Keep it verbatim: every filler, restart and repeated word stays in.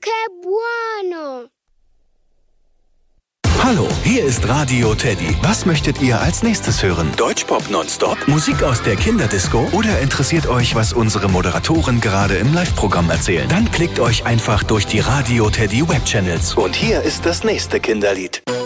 che buono! Hallo, hier ist Radio Teddy. Was möchtet ihr als nächstes hören? Deutschpop nonstop? Musik aus der Kinderdisco? Oder interessiert euch, was unsere Moderatoren gerade im Live-Programm erzählen? Dann klickt euch einfach durch die Radio Teddy Webchannels. Und hier ist das nächste Kinderlied.